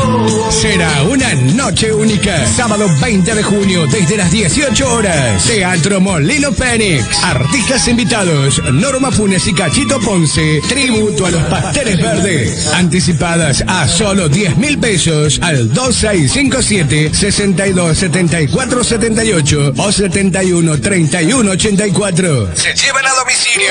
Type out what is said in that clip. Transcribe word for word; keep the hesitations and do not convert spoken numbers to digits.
Será una noche única. Sábado veinte de junio desde las dieciocho horas. Teatro Molino Fénix. Artistas invitados: Norma Funes y Cachito Ponce. Tributo a los Pasteles Verdes. Anticipadas a solo diez mil pesos al dos seis cinco siete, seis dos siete cuatro siete ocho o setenta y uno treinta y uno ochenta y cuatro. Se llevan a domicilio.